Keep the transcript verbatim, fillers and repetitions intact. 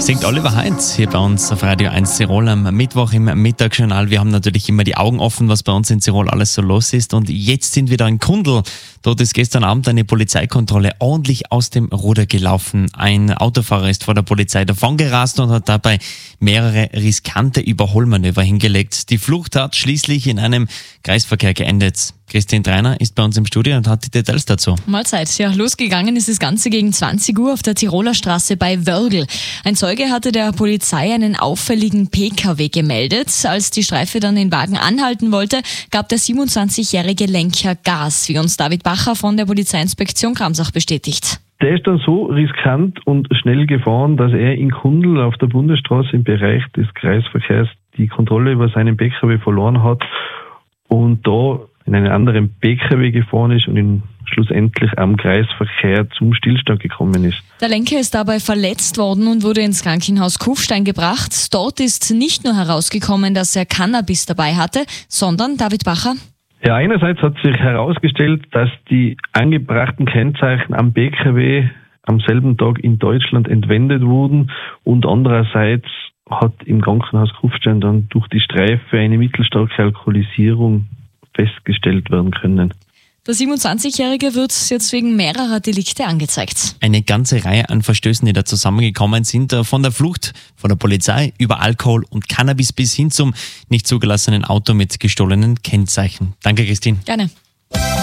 Singt Oliver Heinz hier bei uns auf Radio eins Tirol am Mittwoch im Mittagsjournal. Wir haben natürlich immer die Augen offen, was bei uns in Tirol alles so los ist. Und jetzt sind wir da in Kundl. Dort ist gestern Abend eine Polizeikontrolle ordentlich aus dem Ruder gelaufen. Ein Autofahrer ist vor der Polizei davongerast und hat dabei mehrere riskante Überholmanöver hingelegt. Die Flucht hat schließlich in einem Kreisverkehr geendet. Christine Treiner ist bei uns im Studio und hat die Details dazu. Mahlzeit. Ja, losgegangen ist das Ganze gegen zwanzig Uhr auf der Tiroler Straße bei Wörgl. Ein Zeuge hatte der Polizei einen auffälligen P K W gemeldet. Als die Streife dann den Wagen anhalten wollte, gab der siebenundzwanzigjährige Lenker Gas, wie uns David Bacher von der Polizeiinspektion Kramsach bestätigt. Der ist dann so riskant und schnell gefahren, dass er in Kundl auf der Bundesstraße im Bereich des Kreisverkehrs die Kontrolle über seinen P K W verloren hat und da in einen anderen P K W gefahren ist und in schlussendlich am Kreisverkehr zum Stillstand gekommen ist. Der Lenker ist dabei verletzt worden und wurde ins Krankenhaus Kufstein gebracht. Dort ist nicht nur herausgekommen, dass er Cannabis dabei hatte, sondern, David Bacher? Ja, einerseits hat sich herausgestellt, dass die angebrachten Kennzeichen am P K W am selben Tag in Deutschland entwendet wurden und andererseits hat im Krankenhaus Kufstein dann durch die Streife eine mittelstarke Alkoholisierung festgestellt werden können. Der siebenundzwanzigjährige wird jetzt wegen mehrerer Delikte angezeigt. Eine ganze Reihe an Verstößen, die da zusammengekommen sind, von der Flucht von der Polizei über Alkohol und Cannabis bis hin zum nicht zugelassenen Auto mit gestohlenen Kennzeichen. Danke, Christine. Gerne.